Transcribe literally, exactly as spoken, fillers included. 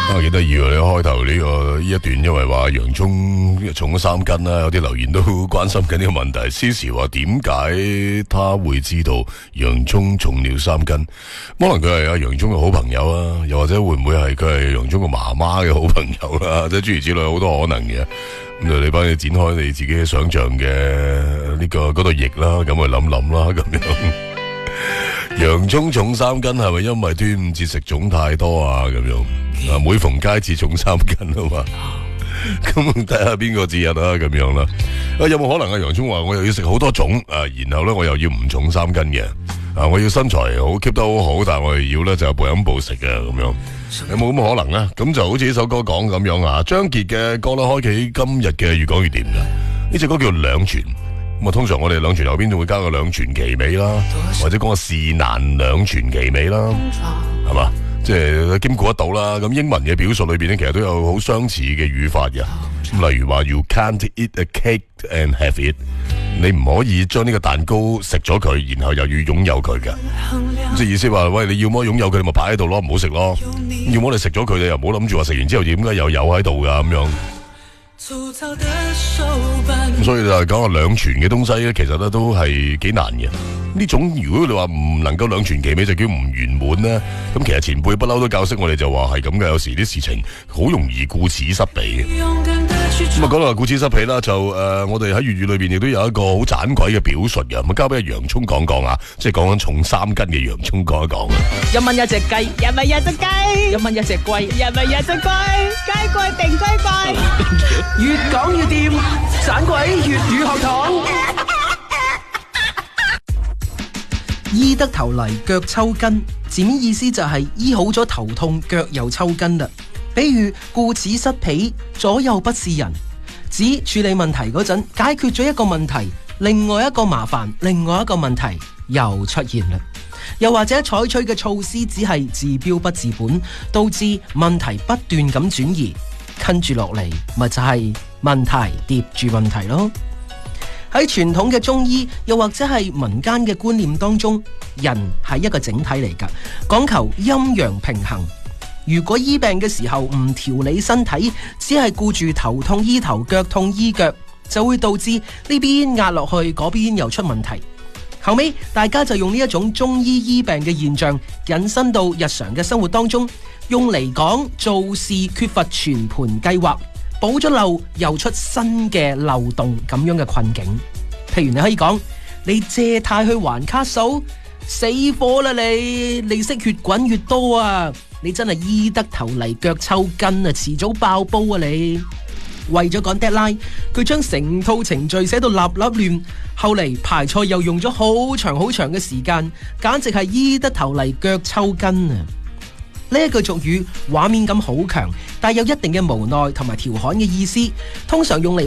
啊，幾得意喎！你開頭呢個呢一段，因為話洋蔥重咗三斤啦，有啲留言都關心緊呢個問題。Cici 話點解他會知道洋蔥重了三斤？可能佢係阿洋蔥嘅好朋友啊，又或者會唔會係佢係洋蔥嘅媽媽嘅好朋友啦？即係諸如此類，好多可能嘅。咁就你幫你展開你自己嘅想象嘅呢個嗰度翼啦，咁去諗諗啦，咁樣。洋蔥重三斤係咪因為端午節食粽太多啊？咁樣啊，每逢佳節重三斤啊嘛。咁睇下邊個節日啊？咁樣啦。啊，有冇可能啊？洋蔥話我又要食好多粽啊，然後咧我又要唔重三斤嘅啊，我要身材好 keep 得好好，但係我又要咧就暴飲暴食嘅咁樣。有冇咁嘅可能咧？咁就好似呢首歌講咁樣啊。張傑嘅歌咧開啟今日嘅越講越掂噶。呢隻歌叫兩全。咁啊，通常我哋兩全後邊仲會加個兩全其美啦，或者講個是難兩全其美啦，係嘛？即係兼顧得到啦。咁英文嘅表述裏邊咧，其實都有好相似嘅語法嘅。咁例如話 ，You can't eat a cake and have it， 你唔可以將呢個蛋糕食咗佢，然後又要擁有佢嘅。即係意思話，喂，你要麼擁有佢，你咪擺喺度咯，唔好食咯；要麼你食咗佢，你又唔好諗住話食完之後點解又有喺度噶咁樣。咁所以就係講下兩全嘅東西咧，其實咧都係幾難嘅。呢種如果你話唔能夠兩全其美，就叫唔圓滿咧。咁其實前輩不嬲都教識我哋就話係咁嘅，有時啲事情好容易顧此失彼嘅。咁啊講到顧此失彼啦，就誒、呃、我哋喺粵語裏邊亦都有一個好盞鬼嘅表述嘅，咁交俾阿洋蔥講講啊，即係講緊重三斤嘅洋蔥講一講啊。 一蚊一隻雞，一蚊一隻雞，一蚊一隻龜，一蚊一隻龜，雞貴定雞貴，越講越掂，盞鬼粵語學堂。醫得頭嚟腳抽筋，字面意思就係醫好咗頭痛，腳又抽筋啦。比如顧此失彼，左右不是人，指處理問題嗰陣解決咗一個問題，另外一個麻煩，另外一個問題又出現啦。又或者採取嘅措施只係治標不治本，導致問題不斷咁轉移，跟住落嚟咪就係問題疊住問題咯。喺傳統嘅中醫，又或者係民間嘅觀念當中，人係一個整體嚟㗎，講求陰陽平衡。如果醫病嘅時候唔調理身體，只係顧住頭痛醫頭，腳痛醫腳，就會導致呢邊壓落去，嗰邊又出問題。後尾大家就用呢一種中醫醫病嘅現象引申到日常嘅生活當中，用嚟講做事缺乏全盤計劃，補咗漏又出新嘅漏洞咁樣嘅困境。譬如你可以講，你借貸去還卡數，死火啦你，利息越滾越多啊！你真係醫得頭嚟腳抽筋啊，遲早爆煲啊你！為咗趕 deadline， 佢將成套程序寫到立立亂，後嚟排錯又用咗好長好長嘅時間，簡直係醫得頭嚟腳抽筋啊！呢一句俗語畫面感好強，但有一定嘅無奈同埋調侃嘅意思，通常用嚟